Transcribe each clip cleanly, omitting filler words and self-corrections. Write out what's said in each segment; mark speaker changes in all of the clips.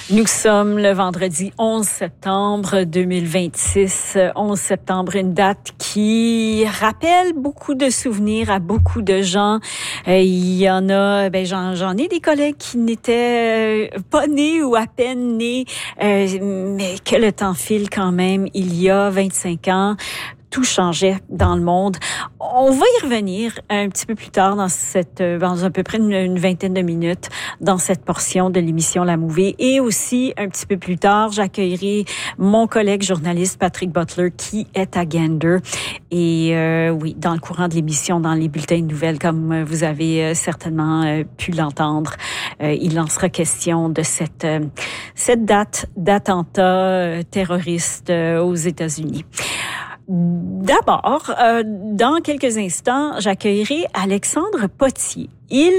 Speaker 1: Nous sommes le vendredi 11 septembre 2026. 11 septembre, une date qui rappelle beaucoup de souvenirs à beaucoup de gens. Il y en a, j'en ai des collègues qui n'étaient pas nés ou à peine nés, mais que le temps file quand même. Il y a 25 ans, tout changeait dans le monde. On va y revenir un petit peu plus tard dans à peu près une vingtaine de minutes dans cette portion de l'émission La Mouvée. Et aussi, un petit peu plus tard, j'accueillerai mon collègue journaliste Patrick Butler qui est à Gander. Et oui, dans le courant de l'émission, dans les bulletins de nouvelles, comme vous avez certainement pu l'entendre, il en sera question de cette date d'attentat terroriste aux États-Unis. D'abord, dans quelques instants, j'accueillerai Alexandre Potier. Il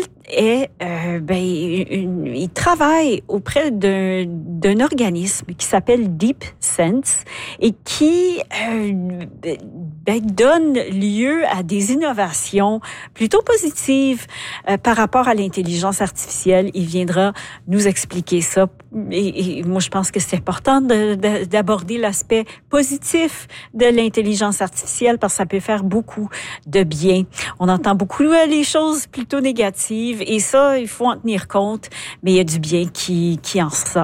Speaker 1: travaille auprès d'un organisme qui s'appelle Deep Sense et qui donne lieu à des innovations plutôt positives par rapport à l'intelligence artificielle. Il viendra nous expliquer ça. Et moi, je pense que c'est important d'aborder l'aspect positif de l'intelligence artificielle parce que ça peut faire beaucoup de bien. On entend beaucoup les choses plutôt négatives et ça, il faut en tenir compte, mais il y a du bien qui en